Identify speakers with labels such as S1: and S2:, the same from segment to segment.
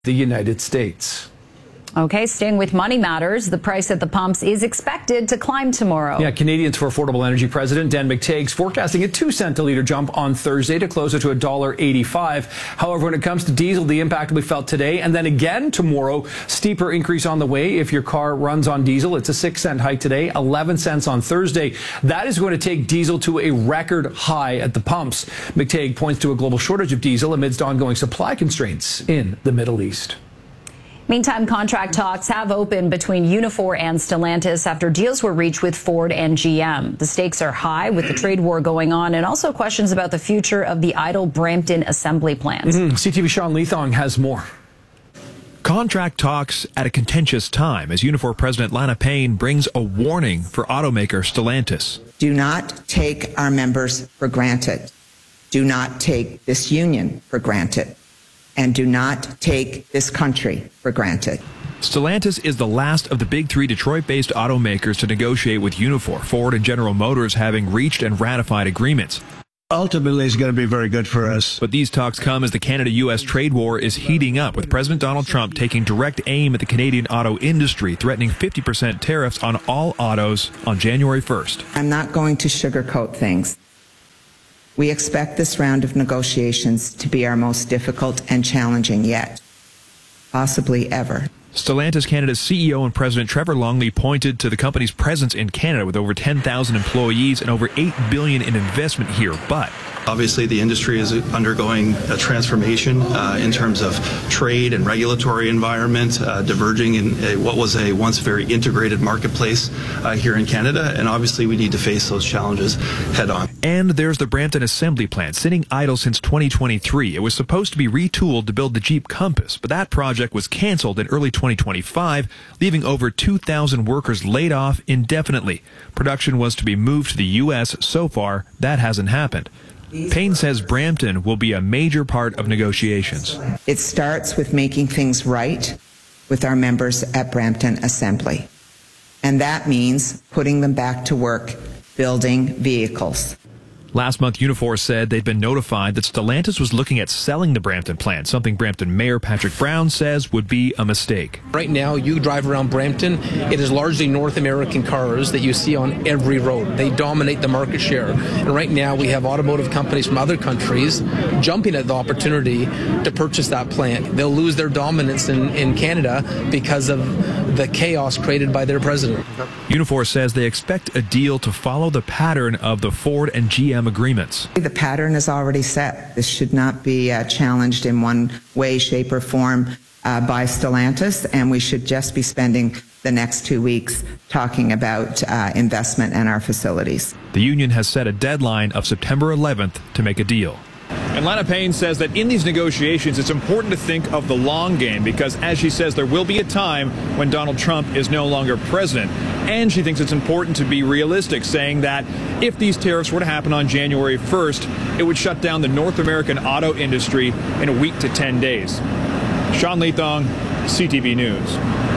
S1: the United States.
S2: Okay, staying with money matters, the price at the pumps is expected to climb tomorrow.
S1: Yeah, Canadians for Affordable Energy President Dan McTeague's forecasting a 2-cent a litre jump on Thursday to closer to $1.85. However, when it comes to diesel, the impact will be felt today and then again tomorrow. Steeper increase on the way if your car runs on diesel. It's a 6-cent hike today, 11 cents on Thursday. That is going to take diesel to a record high at the pumps. McTeague points to a global shortage of diesel amidst ongoing supply constraints in the Middle East.
S2: Meantime, contract talks have opened between Unifor and Stellantis after deals were reached with Ford and GM. The stakes are high with the trade war going on and also questions about the future of the idle Brampton assembly plant.
S1: CTV Sean Leathong has more.
S3: Contract talks at a contentious time as Unifor President Lana Payne brings a warning for automaker Stellantis.
S4: Do not take our members for granted. Do not take this union for granted. And do not take this country for granted.
S3: Stellantis is the last of the big three Detroit-based automakers to negotiate with Unifor, Ford and General Motors having reached and ratified agreements.
S5: Ultimately, it's going to be very good for us.
S3: But these talks come as the Canada-U.S. trade war is heating up, with President Donald Trump taking direct aim at the Canadian auto industry, threatening 50% tariffs on all autos on January 1st.
S4: I'm not going to sugarcoat things. We expect this round of negotiations to be our most difficult and challenging yet, possibly ever.
S3: Stellantis Canada's CEO and President Trevor Longley pointed to the company's presence in Canada with over 10,000 employees and over $8 billion in investment here. But
S6: obviously, the industry is undergoing a transformation in terms of trade and regulatory environment, diverging in what was a once very integrated marketplace here in Canada. And obviously, we need to face those challenges head on.
S3: And there's the Brampton assembly plant, sitting idle since 2023. It was supposed to be retooled to build the Jeep Compass, but that project was canceled in early 2025, leaving over 2,000 workers laid off indefinitely. Production was to be moved to the U.S. So far, that hasn't happened. Payne says Brampton will be a major part of negotiations.
S4: It starts with making things right with our members at Brampton Assembly. And that means putting them back to work, building vehicles.
S3: Last month, Unifor said they'd been notified that Stellantis was looking at selling the Brampton plant, something Brampton Mayor Patrick Brown says would be a mistake.
S7: Right now, you drive around Brampton, it is largely North American cars that you see on every road. They dominate the market share. And right now, we have automotive companies from other countries jumping at the opportunity to purchase that plant. They'll lose their dominance in Canada because of the chaos created by their president.
S3: Unifor says they expect a deal to follow the pattern of the Ford and GM agreements.
S4: The pattern is already set. This should not be challenged in one way, shape, or form by Stellantis, and we should just be spending the next 2 weeks talking about investment in our facilities.
S3: The union has set a deadline of September 11th to make a deal.
S8: And Lana Payne says that in these negotiations, it's important to think of the long game because, as she says, there will be a time when Donald Trump is no longer president. And she thinks it's important to be realistic, saying that if these tariffs were to happen on January 1st, it would shut down the North American auto industry in a week to 10 days. Sean Leathong, CTV News.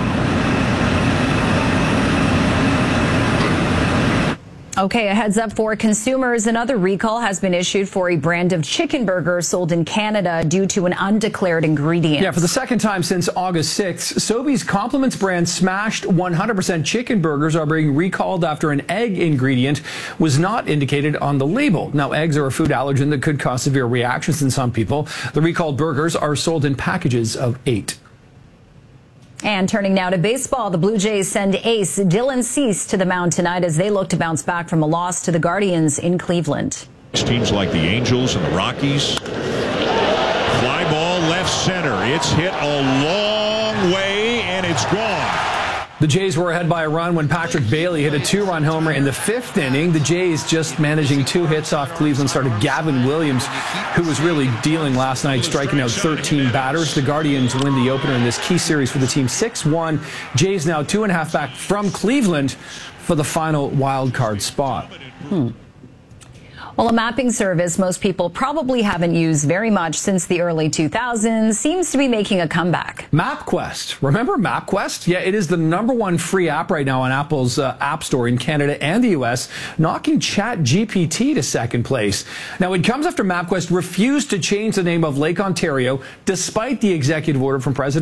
S2: Okay, a heads up for consumers. Another recall has been issued for a brand of chicken burger sold in Canada due to an undeclared ingredient.
S1: Yeah, for the second time since August 6th, Sobeys Compliments brand smashed 100% chicken burgers are being recalled after an egg ingredient was not indicated on the label. Now, eggs are a food allergen that could cause severe reactions in some people. The recalled burgers are sold in packages of 8.
S2: And turning now to baseball, the Blue Jays send ace Dylan Cease to the mound tonight as they look to bounce back from a loss to the Guardians in Cleveland.
S9: Teams like the Angels and the Rockies. Fly ball left center. It's hit a long way and it's gone.
S1: The Jays were ahead by a run when Patrick Bailey hit a 2-run homer in the 5th inning. The Jays just managing 2 hits off Cleveland starter Gavin Williams, who was really dealing last night, striking out 13 batters. The Guardians win the opener in this key series for the team 6-1. Jays now 2.5 back from Cleveland for the final wild card spot.
S2: Well, a mapping service most people probably haven't used very much since the early 2000s seems to be making a comeback.
S1: MapQuest. Remember MapQuest? Yeah, it is the #1 free app right now on Apple's App Store in Canada and the U.S., knocking ChatGPT to second place. Now, it comes after MapQuest refused to change the name of Lake Ontario despite the executive order from President